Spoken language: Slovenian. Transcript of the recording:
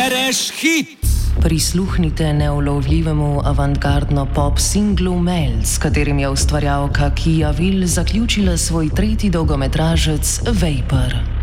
Bereš hit! Prisluhnite neulovljivemu avantgardno pop singlu Mel, s katerim je ustvarjalka Kia Will zaključila svoj tretji dolgometražec Vapor.